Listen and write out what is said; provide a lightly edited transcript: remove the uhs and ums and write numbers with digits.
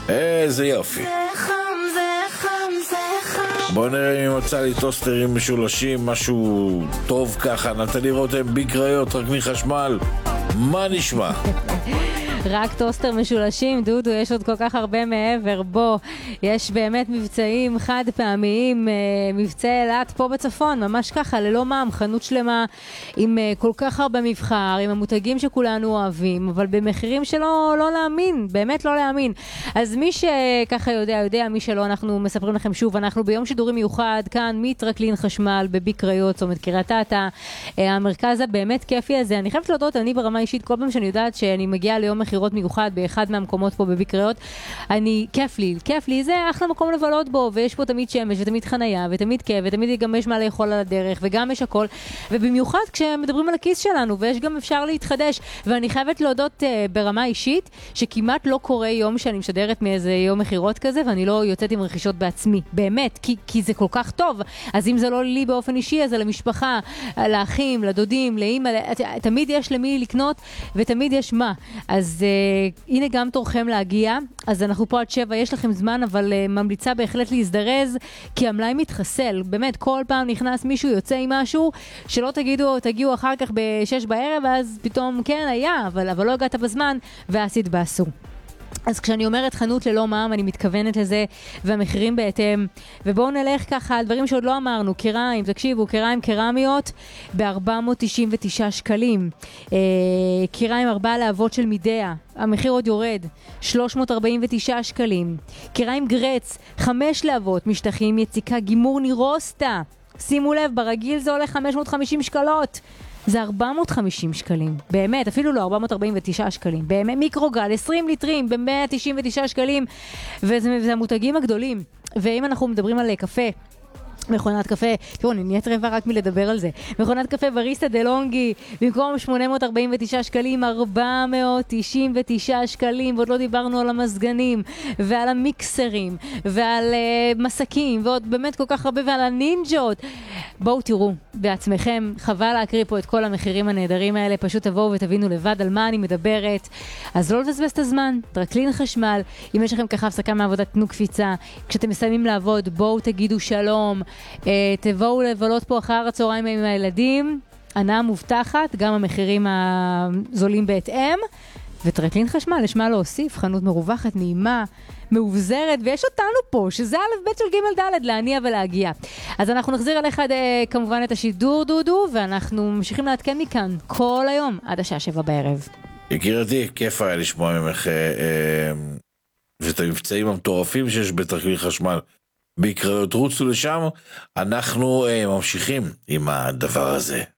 איזה יופי. זה חם, זה חם, זה חם. בוא נראה אם מצא לי טוסטרים משולשים, משהו טוב ככה. נתני רותם, ביג קריות, רק מחשמל. מה נשמע? רק טוסטר משולשים, דודו, יש עוד כל כך הרבה מעבר. בוא, יש באמת מבצעים חד פעמיים, מבצע אילת פה בצפון, ממש ככה, ללא מע"מ, חנות שלמה עם כל כך הרבה מבחר, עם המותגים שכולנו אוהבים, אבל במחירים שלא לא להאמין, באמת לא להאמין. אז מי שככה יודע, מי שלא, אנחנו מספרים לכם שוב, אנחנו ביום שידורי מיוחד, כאן מטרקלין חשמל, בביג קריות, צומת קריית אתא, המרכז הבאמת כיפי הזה. אני חייבת להודות, אני ברמה אישית, כל פעם שאני יודעת שאני מגיעה ליום מחירות מיוחד באחד מהמקומות פה בביג קריות, כיף לי, זה אחלה מקום לבלות בו, ויש פה תמיד שמש, ותמיד חנייה, ותמיד כיף, ותמיד גם יש מה לאכול על הדרך, וגם יש הכל, ובמיוחד כשמדברים על הכיס שלנו, ויש גם אפשר להתחדש, ואני חייבת להודות ברמה אישית, שכמעט לא קורה יום שאני משדרת מאיזה יום מחירות כזה, ואני לא יוצאת עם רכישות בעצמי, באמת, כי זה כל כך טוב, אז אם זה לא לי באופן אישי, אז למשפחה, לאחים, לדודים, לאמא, תמיד יש למי לקנות, ותמיד יש מה. אז הנה גם תורכם להגיע, אז אנחנו פה עד 7, יש לכם זמן, אבל ממליצה בהחלט להזדרז, כי המלאי מתחסל, באמת כל פעם נכנס מישהו, יוצא עם משהו, שלא תגיעו אחר כך ב6 בערב, ואז פתאום כן היה, אבל לא הגעת בזמן, ואז התבאסו. אז כשאני אומרת חנות ללא מע"מ, אני מתכוונת לזה, והמחירים בהתאם. ובואו נלך ככה על דברים שעוד לא אמרנו, קריים, תקשיבו, קריים קרמיות ב-499 שקלים. קריים 4 להבות של מידיה, המחיר עוד יורד, 349 שקלים. קריים גרץ, 5 להבות, משטחים, יציקה, גימור נירוסטה. שימו לב, ברגיל זה עולה 550 שקלות. זה 450 שקלים, באמת, אפילו לא 449 שקלים, באמת, מיקרוגל, 20 ליטרים, ב-199 שקלים, וזה המותגים הגדולים. ואם אנחנו מדברים על קפה, מכונת קפה, תראו, אני נהיית רעבה רק מלדבר על זה. מכונת קפה בריסטה דלונגי, במקום 849 שקלים, 499 שקלים, ועוד לא דיברנו על המזגנים, ועל המיקסרים, ועל מסקים, ועוד באמת כל כך הרבה, ועל הנינג'ות. בואו תראו בעצמכם, חבל להקריא פה את כל המחירים הנהדרים האלה, פשוט תבואו ותבינו לבד על מה אני מדברת. אז לא לבזבז את הזמן, טרקלין חשמל, אם יש לכם ככה הפסקה מעבודה, תנו קפיצה. כשאתם מסיימים לעבוד, בואו תגידו שלום, תבואו לבלות פה אחר הצהריים עם הילדים, הנאה מובטחת, גם המחירים הזולים בהתאם, וטרקלין חשמל, יש מה להוסיף, חנות מרווחת, נעימה, מאובזרת, ויש אותנו פה, שזה א' ב' של ג' ד' להניע ולהגיע. אז אנחנו נחזיר אליך כמובן את השידור, דודו, ואנחנו ממשיכים לעדכן מכאן כל היום, עד השעה 7 בערב. יקירתי, כיף היה לשמוע ממך ואת המבצעים המטורפים שיש בטרקלין חשמל. בקריות רוצו לשם, אנחנו ממשיכים עם הדבר הזה.